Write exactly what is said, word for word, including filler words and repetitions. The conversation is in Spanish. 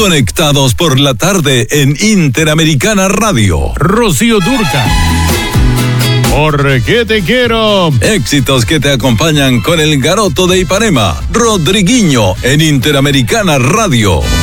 Conectados por la tarde en Interamericana Radio. Rocío Dúrcal. ¿Por qué te quiero? Éxitos que te acompañan con el Garoto de Ipanema, Rodriguinho, en Interamericana Radio.